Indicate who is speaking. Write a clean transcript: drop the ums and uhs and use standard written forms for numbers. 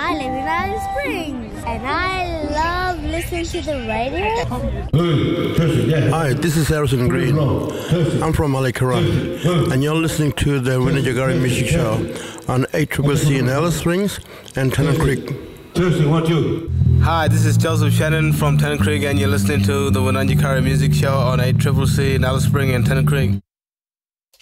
Speaker 1: I live in Alice Springs, and I love listening to the radio.
Speaker 2: Hi, this is Harrison Green. I'm from Malekara, and you're listening to the Winajagari Music Show on 8CCC in Alice Springs and Tennant Creek.
Speaker 3: Hi, this is Joseph Shannon from Tennant Creek, and you're listening to the Winajagari Music Show on 8CCC in Alice Springs and Tennant Creek.